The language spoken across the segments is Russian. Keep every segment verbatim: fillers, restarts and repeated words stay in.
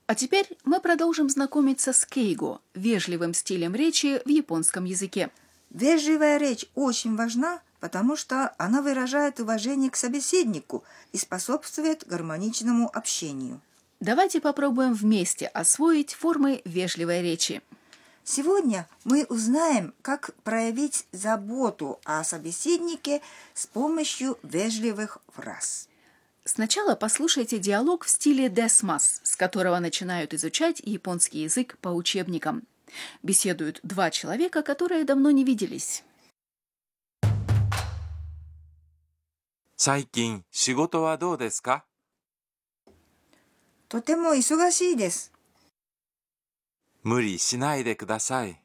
А теперь мы продолжим знакомиться с кейго, вежливым стилем речи в японском языке. Вежливая речь очень важна, потому что она выражает уважение к собеседнику и способствует гармоничному общению. Давайте попробуем вместе освоить формы вежливой речи. Сегодня мы узнаем, как проявить заботу о собеседнике с помощью вежливых фраз. Сначала послушайте диалог в стиле десмас, с которого начинают изучать японский язык по учебникам. Беседуют два человека, которые давно не виделись. 最近仕事はどうですか？ とても忙しいです。 無理しないでください。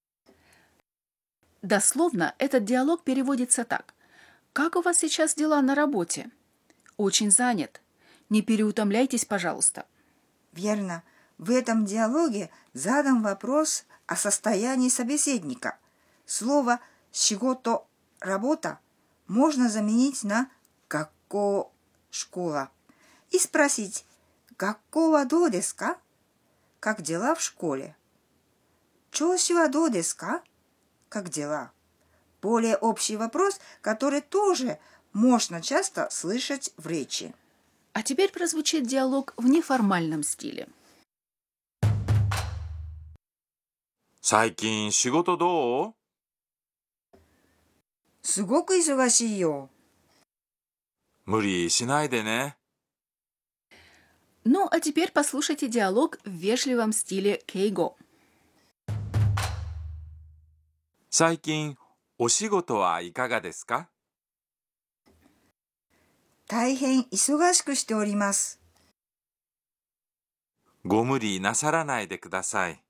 Дословно этот диалог переводится так. Как у вас сейчас дела на работе? Очень занят. Не переутомляйтесь, пожалуйста. Верно. В этом диалоге задан вопрос о состоянии собеседника. Слово «шигото» – «работа» можно заменить на «гакко» – «школа» и спросить «гакко ва до десу ка?» – «как дела в школе?» «Чоуши ва до десу ка?» – «как дела?» Более общий вопрос, который тоже можно часто слышать в речи. А теперь прозвучит диалог в неформальном стиле. 最近仕事どう？ すごく忙しいよ。 無理しないでね。 Ну, а теперь послушайте диалог в вежливом стиле кейго. 最近お仕事はいかがですか？ 大変忙しくしております。 ご無理なさらないでください。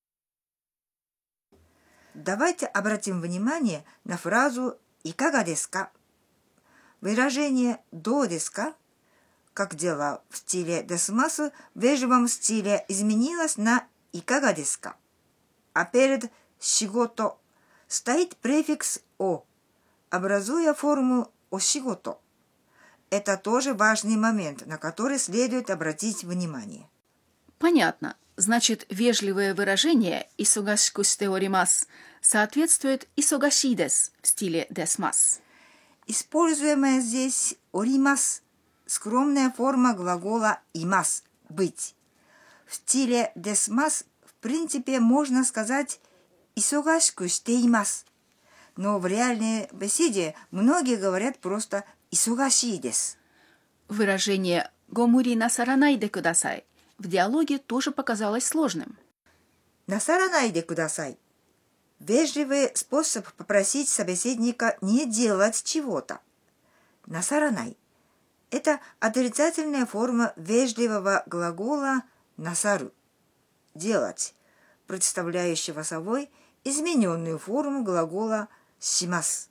Давайте обратим внимание на фразу «и кага десу ка?». Выражение «до десу ка?», как дела в стиле десмасу, в вежливом стиле изменилось на «и кага десу ка?». А перед «шигото» стоит префикс «о», образуя форму «ошигото». Это тоже важный момент, на который следует обратить внимание. Понятно. Значит, вежливое выражение «исогашику шите оримасу» соответствует «исогаши десу» в стиле десмас. Используемая здесь «оримас» – скромная форма глагола «имас» – «быть». В стиле десмас в принципе можно сказать «исогашику шите имасу», но в реальной беседе многие говорят просто «исогаши десу». Выражение «гомури насаранай де кудасай» в диалоге тоже показалось сложным. «Насаранай де кудасай» – вежливый способ попросить собеседника не делать чего-то. «Насаранай» – это отрицательная форма вежливого глагола «насару» – «делать», представляющего собой измененную форму глагола «шимасу».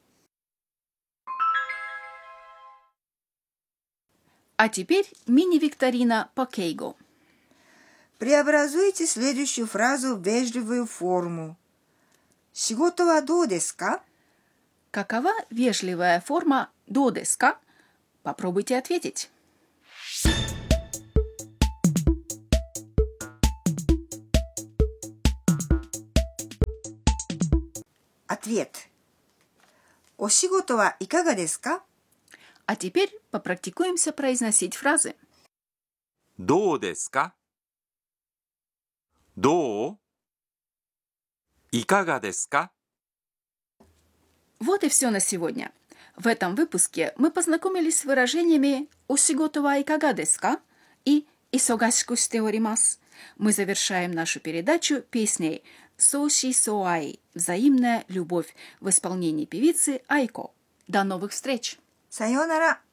А теперь мини-викторина по кейго. Преобразуйте следующую фразу в вежливую форму. «Шигото ва до десу ка?» Какова вежливая форма «до десу ка»? Попробуйте ответить. Ответ. «О шигото ва икага десу ка?» А теперь попрактикуемся произносить фразы. どうですか？どう？いかがですか？ Вот и все на сегодня. В этом выпуске мы познакомились с выражениями «ошигото ва икага десу ка?» и «исогашику шите оримасу». Мы завершаем нашу передачу песней «Соши соай» – «Взаимная любовь» в исполнении певицы Айко. До новых встреч! さようなら。